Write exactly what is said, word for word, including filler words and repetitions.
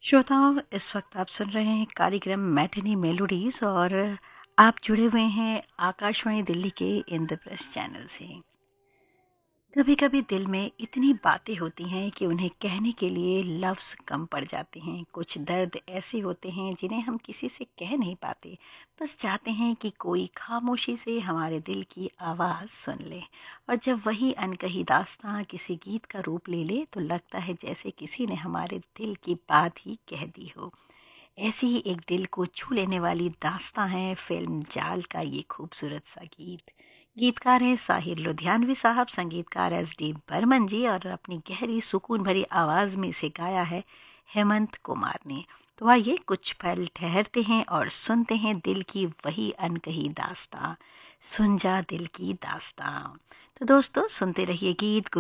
श्रोताओं, इस वक्त आप सुन रहे हैं कार्यक्रम मैटिनी मेलोडीज और आप जुड़े हुए हैं आकाशवाणी दिल्ली के इंद्रप्रस्थ चैनल से। कभी कभी दिल में इतनी बातें होती हैं कि उन्हें कहने के लिए लफ्ज़ कम पड़ जाते हैं। कुछ दर्द ऐसे होते हैं जिन्हें हम किसी से कह नहीं पाते, बस चाहते हैं कि कोई खामोशी से हमारे दिल की आवाज़ सुन ले। और जब वही अनकही दास्तां किसी गीत का रूप ले ले तो लगता है जैसे किसी ने हमारे दिल की बात ही कह दी हो। ऐसी ही एक दिल को छू लेने वाली दास्तां है फिल्म जाल का ये खूबसूरत सा गीत। गीतकार हैं साहिर लुधियानवी साहब, संगीतकार एस डी बर्मन जी, और अपनी गहरी सुकून भरी आवाज़ में इसे गाया है हेमंत कुमार ने। तो आइए कुछ पल ठहरते हैं और सुनते हैं दिल की वही अनकही दास्तां। सुन जा दिल की दास्तां। तो दोस्तों, सुनते रहिए गीत